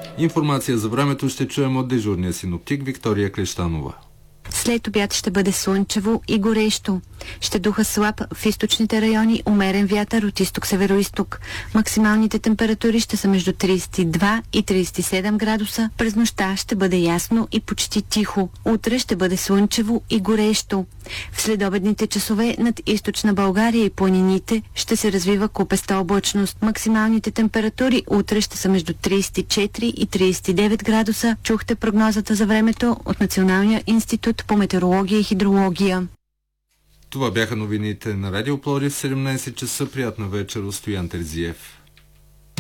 Информация за времето ще чуем от дежурния синоптик Виктория Клещанова. След обяд ще бъде слънчево и горещо. Ще духа слаб в източните райони, умерен вятър от изток-североизток. Максималните температури ще са между 32 и 37 градуса. През нощта ще бъде ясно и почти тихо. Утре ще бъде слънчево и горещо. В следобедните часове над източна България и планините ще се развива купеста облачност. Максималните температури утре ще са между 34 и 39 градуса. Чухте прогнозата за времето от Националния институт по метеорология и хидрология. Това бяха новините на Радио Пловдив в 17 часа. Приятна вечер от Стоян Терзиев.